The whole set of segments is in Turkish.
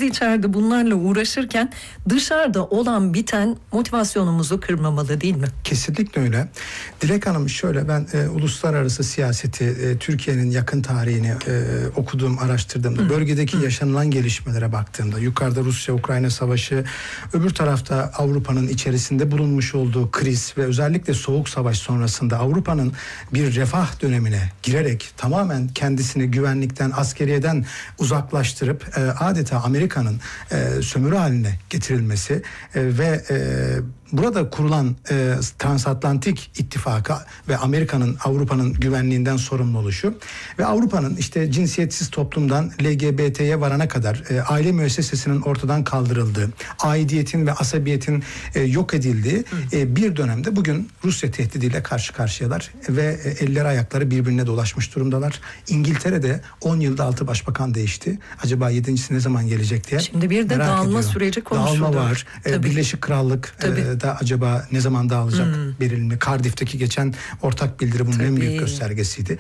içeride bunlarla uğraşırken dışarıda olan biten motivasyonumuzu kırmamalı, değil mi? Kesinlikle öyle. Dilek Hanım, şöyle, ben uluslararası siyaseti, Türkiye'nin yakın tarihini okuduğum, araştırdığımda, bölgedeki yaşanılan gelişmelere baktığımda, yukarıda Rusya-Ukrayna savaşı, öbür tarafta Avrupa'nın içerisinde bulunmuş olduğu kriz ve özellikle Soğuk Savaş sonrasında Avrupa'nın bir refah dönemine girerek tamamen kendisini güvenlikten, askeriyeden uzaklaştırıp adeta Amerika'nın sömürü haline getirilmesi ve burada kurulan Transatlantik İttifakı ve Amerika'nın, Avrupa'nın güvenliğinden sorumlu oluşu ve Avrupa'nın işte cinsiyetsiz toplumdan LGBT'ye varana kadar aile müessesesinin ortadan kaldırıldığı, aidiyetin ve asabiyetin yok edildiği bir dönemde bugün Rusya tehdidiyle karşı karşıyalar ve elleri ayakları birbirine dolaşmış durumdalar. İngiltere'de 10 yılda 6 başbakan değişti. Acaba 7.'si ne zaman gelecek diye. Şimdi bir de dağılma süreci konuşuluyor. Dağılma var. Birleşik Krallık da acaba ne zaman dağılacak belirli. Cardiff'teki geçen ortak bildiri bunun en büyük göstergesiydi.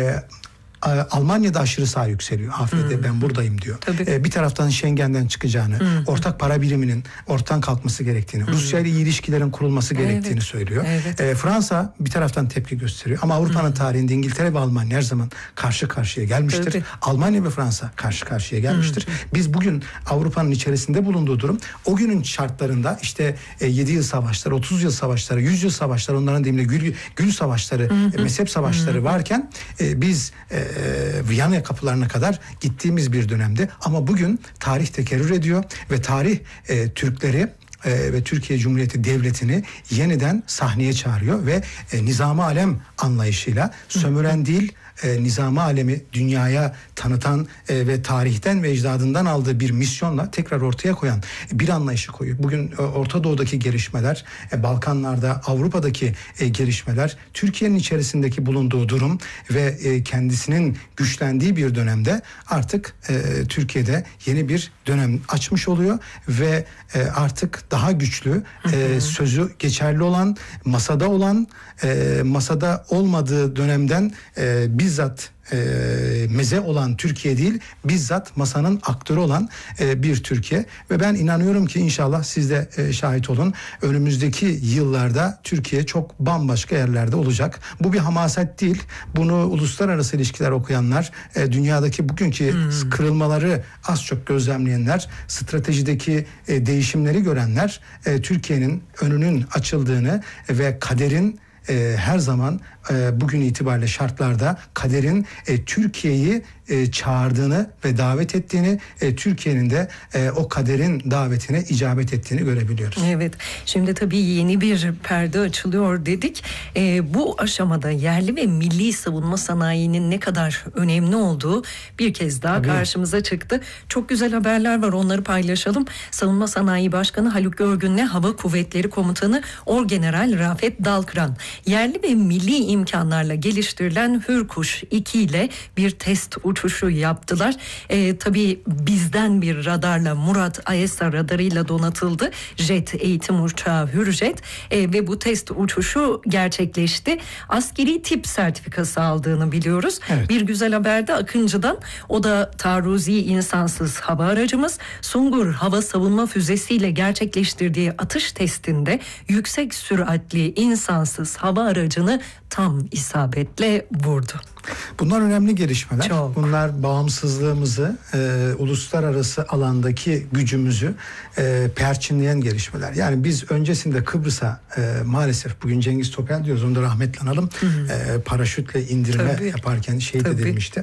Almanya'da aşırı sağ yükseliyor. AfD ben buradayım diyor. Bir taraftan Schengen'den çıkacağını, ortak para biriminin ortadan kalkması gerektiğini, Rusya ile iyi ilişkilerin kurulması gerektiğini söylüyor. Fransa bir taraftan tepki gösteriyor. Ama Avrupa'nın tarihinde İngiltere ve Almanya her zaman karşı karşıya gelmiştir. Almanya ve Fransa karşı karşıya gelmiştir. Biz bugün Avrupa'nın içerisinde bulunduğu durum, o günün şartlarında işte 7 yıl savaşları, 30 yıl savaşları, 100 yıl savaşları, onların deyimiyle gül savaşları, mezhep savaşları varken biz Viyana kapılarına kadar gittiğimiz bir dönemde, ama bugün tarih tekerrür ediyor ve tarih Türkleri ve Türkiye Cumhuriyeti Devleti'ni yeniden sahneye çağırıyor ve nizam-ı alem anlayışıyla sömüren değil, nizam-ı alemi dünyaya tanıtan ve tarihten ve ecdadından aldığı bir misyonla tekrar ortaya koyan bir anlayışı koyuyor. Bugün Orta Doğu'daki gelişmeler, Balkanlarda, Avrupa'daki gelişmeler, Türkiye'nin içerisindeki bulunduğu durum ve kendisinin güçlendiği bir dönemde artık Türkiye'de yeni bir dönem açmış oluyor ve artık daha güçlü, sözü geçerli olan, masada olmadığı dönemden bizzat meze olan Türkiye değil, bizzat masanın aktörü olan bir Türkiye. Ve ben inanıyorum ki inşallah siz de şahit olun, önümüzdeki yıllarda Türkiye çok bambaşka yerlerde olacak. Bu bir hamaset değil. Bunu uluslararası ilişkiler okuyanlar, dünyadaki bugünkü kırılmaları az çok gözlemleyenler, stratejideki değişimleri görenler, Türkiye'nin önünün açıldığını ve kaderin her zaman bugün itibariyle şartlarda kaderin Türkiye'yi çağırdığını ve davet ettiğini, Türkiye'nin de o kaderin davetine icabet ettiğini görebiliyoruz. Evet. Şimdi tabii yeni bir perde açılıyor dedik. Bu aşamada yerli ve milli savunma sanayinin ne kadar önemli olduğu bir kez daha karşımıza çıktı. Çok güzel haberler var, onları paylaşalım. Savunma Sanayi Başkanı Haluk Görgün'le Hava Kuvvetleri Komutanı Orgeneral Rafet Dalkıran, yerli ve milli imkanlarla geliştirilen Hürkuş 2 ile bir test uçuşu yaptılar. Tabii bizden bir radarla, Murat AESA radarıyla donatıldı. Jet eğitim uçağı Hürjet ve bu test uçuşu gerçekleşti. Askeri tip sertifikası aldığını biliyoruz. Bir güzel haber de Akıncı'dan. O da taarruzi insansız hava aracımız Sungur hava savunma füzesiyle gerçekleştirdiği atış testinde yüksek süratli insansız hava aracını tam isabetle vurdu. Bunlar önemli gelişmeler. Çok. Bunlar bağımsızlığımızı, uluslararası alandaki gücümüzü perçinleyen gelişmeler. Yani biz öncesinde Kıbrıs'a maalesef, bugün Cengiz Topel diyoruz, onu da rahmetle analım, paraşütle indirme yaparken şehit edilmişti.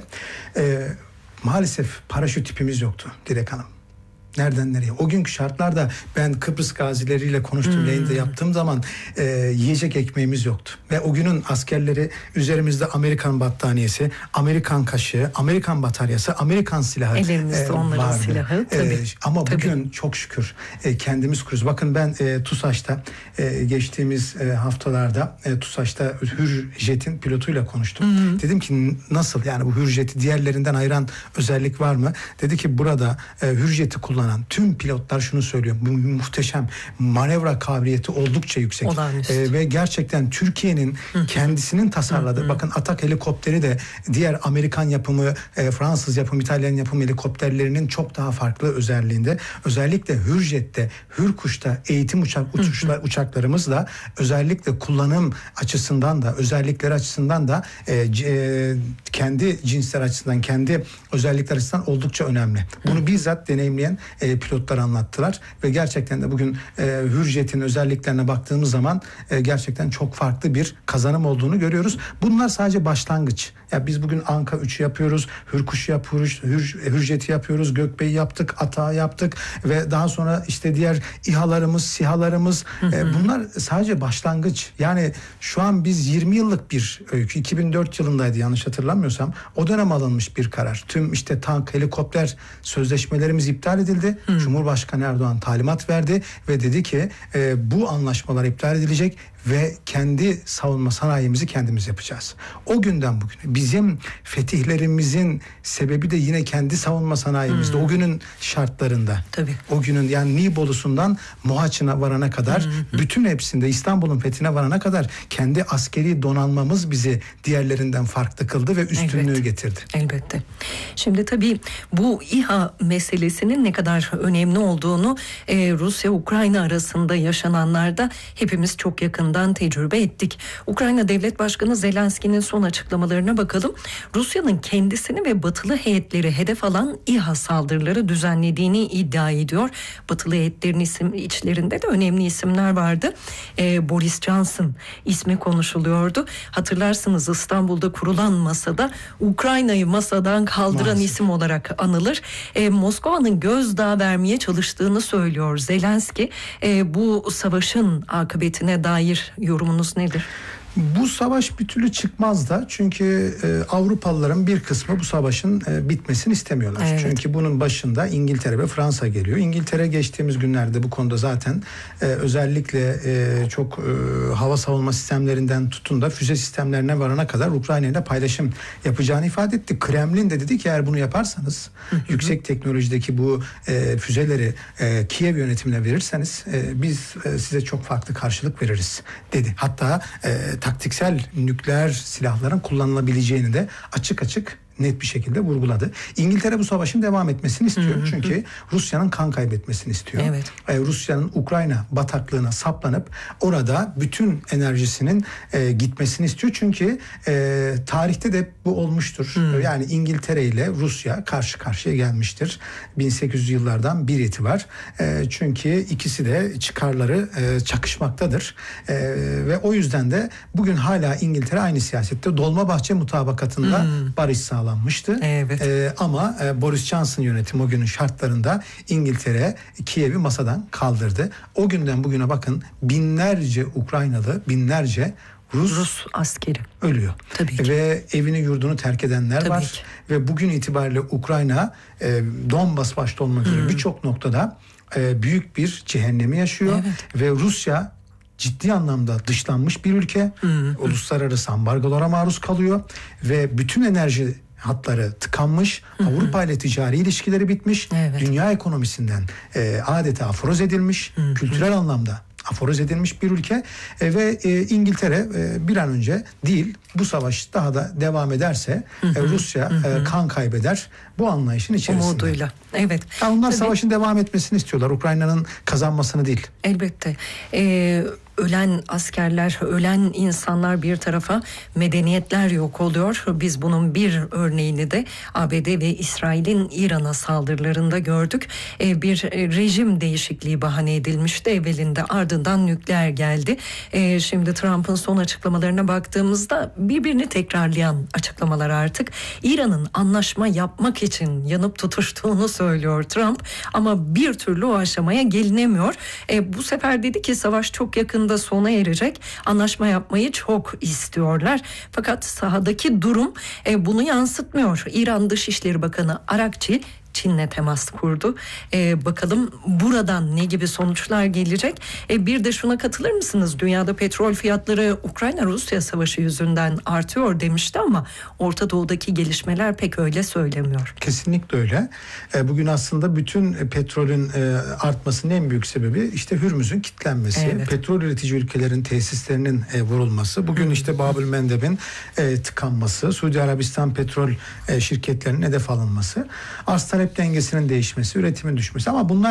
Maalesef paraşüt tipimiz yoktu Dilek Hanım. Nereden nereye? O günkü şartlarda ben Kıbrıs gazileriyle konuştum, yayında yaptığım zaman yiyecek ekmeğimiz yoktu. Ve o günün askerleri üzerimizde Amerikan battaniyesi, Amerikan kaşığı, Amerikan bataryası, Amerikan silahı elimizde onların vardı. silahı. Ama bugün çok şükür kendimiz kuruyoruz. Bakın ben TUSAŞ'ta geçtiğimiz haftalarda TUSAŞ'ta Hürjet'in pilotuyla konuştum. Dedim ki nasıl, yani bu Hürjet'i diğerlerinden ayıran özellik var mı? Dedi ki burada Hürjet'i kullanan kullanan tüm pilotlar şunu söylüyor. Bu muhteşem, manevra kabiliyeti oldukça yüksek. Ve gerçekten Türkiye'nin kendisinin tasarladığı, bakın Atak helikopteri de diğer Amerikan yapımı, Fransız yapımı, İtalyan yapımı helikopterlerinin çok daha farklı özelliğinde. Özellikle Hürjet'te, Hürkuş'ta eğitim uçaklarımız da özellikle kullanım açısından da, özellikleri açısından da kendi cinsler açısından, kendi özellikler açısından oldukça önemli. Bunu bizzat deneyimleyen pilotlar anlattılar ve gerçekten de bugün Hürjet'in özelliklerine baktığımız zaman gerçekten çok farklı bir kazanım olduğunu görüyoruz. Bunlar sadece başlangıç. Ya biz bugün Anka 3'ü yapıyoruz, Hürkuş'u yapıyoruz, Hürjet'i yapıyoruz, Gökbey'i yaptık, Atak'ı yaptık ve daha sonra işte diğer İHA'larımız, SİHA'larımız, bunlar sadece başlangıç. Yani şu an biz 20 yıllık bir öykü, 2004 yılındaydı yanlış hatırlamıyorsam, o dönem alınmış bir karar. Tüm işte tank, helikopter sözleşmelerimiz iptal edildi. Cumhurbaşkanı Erdoğan talimat verdi ve dedi ki bu anlaşmalar iptal edilecek ve kendi savunma sanayimizi kendimiz yapacağız. O günden bugüne bizim fetihlerimizin sebebi de yine kendi savunma sanayimizde. O günün şartlarında. Tabii. O günün yani Nibolu'sundan Mohaç'ına varana kadar bütün hepsinde, İstanbul'un fethine varana kadar kendi askeri donanmamız bizi diğerlerinden farklı kıldı ve üstünlüğü getirdi. Elbette. Şimdi tabii bu İHA meselesinin ne kadar önemli olduğunu Rusya-Ukrayna arasında yaşananlarda hepimiz çok yakından tecrübe ettik. Ukrayna Devlet Başkanı Zelenski'nin son açıklamalarına bakalım. Rusya'nın kendisini ve batılı heyetleri hedef alan İHA saldırıları düzenlediğini iddia ediyor. Batılı heyetlerin içlerinde de önemli isimler vardı. Boris Johnson ismi konuşuluyordu. Hatırlarsınız İstanbul'da kurulan masada Ukrayna'yı masadan kaldıran isim olarak anılır. Moskova'nın gözdağı vermeye çalıştığını söylüyor Zelenski. Bu savaşın akıbetine dair yorumunuz nedir? Bu savaş bir türlü çıkmaz da çünkü Avrupalıların bir kısmı bu savaşın bitmesini istemiyorlar. Evet. Çünkü bunun başında İngiltere ve Fransa geliyor. İngiltere geçtiğimiz günlerde bu konuda zaten özellikle çok hava savunma sistemlerinden tutun da füze sistemlerine varana kadar Ukrayna ile paylaşım yapacağını ifade etti. Kremlin de dedi ki eğer bunu yaparsanız yüksek teknolojideki bu füzeleri Kiev yönetimine verirseniz biz size çok farklı karşılık veririz dedi. Hatta taktiksel nükleer silahların kullanılabileceğini de açık açık net bir şekilde vurguladı. İngiltere bu savaşın devam etmesini istiyor. Çünkü Rusya'nın kan kaybetmesini istiyor. Evet. Rusya'nın Ukrayna bataklığına saplanıp orada bütün enerjisinin gitmesini istiyor. Çünkü tarihte de bu olmuştur. Yani İngiltere ile Rusya karşı karşıya gelmiştir. 1800 yıllardan bir itibar. Çünkü ikisi de çıkarları çakışmaktadır. Ve o yüzden de bugün hala İngiltere aynı siyasette Dolmabahçe mutabakatında barış sağlanmıştı. Evet. Ama Boris Johnson yönetimi o günün şartlarında İngiltere Kiev'i masadan kaldırdı. O günden bugüne bakın binlerce Ukraynalı, binlerce Rus askeri ölüyor. Tabii ki. Ve evini yurdunu terk edenler var. Ki. Ve bugün itibariyle Ukrayna Donbas başta olmak üzere birçok noktada büyük bir cehennemi yaşıyor. Evet. Ve Rusya ciddi anlamda dışlanmış bir ülke. Uluslararası ambargolara maruz kalıyor ve bütün enerji hatları tıkanmış, Avrupa ile ticari ilişkileri bitmiş, dünya ekonomisinden adeta aforoz edilmiş, kültürel anlamda aforoz edilmiş bir ülke ve İngiltere bir an önce değil, bu savaş daha da devam ederse Rusya kan kaybeder, bu anlayışın içerisinde. Umuduyla. Evet. Yani onlar savaşın devam etmesini istiyorlar, Ukrayna'nın kazanmasını değil. Elbette. Ölen askerler, ölen insanlar bir tarafa, medeniyetler yok oluyor. Biz bunun bir örneğini de ABD ve İsrail'in İran'a saldırılarında gördük. Bir rejim değişikliği bahane edilmişti evvelinde, ardından nükleer geldi. Şimdi Trump'ın son açıklamalarına baktığımızda birbirini tekrarlayan açıklamalar artık. İran'ın anlaşma yapmak için yanıp tutuştuğunu söylüyor Trump ama bir türlü o aşamaya gelinemiyor. Bu sefer dedi ki savaş çok yakında sona erecek. Anlaşma yapmayı çok istiyorlar. Fakat sahadaki durum bunu yansıtmıyor. İran Dışişleri Bakanı Arakçi Çin'le temas kurdu. Bakalım buradan ne gibi sonuçlar gelecek? Bir de şuna katılır mısınız? Dünyada petrol fiyatları Ukrayna-Rusya savaşı yüzünden artıyor demişti ama Orta Doğu'daki gelişmeler pek öyle söylemiyor. Kesinlikle öyle. Bugün aslında bütün petrolün artmasının en büyük sebebi işte Hürmüz'ün kilitlenmesi, evet. petrol üretici ülkelerin tesislerinin vurulması, bugün işte Babül Mendeb'in tıkanması, Suudi Arabistan petrol şirketlerinin hedef alınması, arz talep dengesinin değişmesi, üretimin düşmesi. Ama bunlar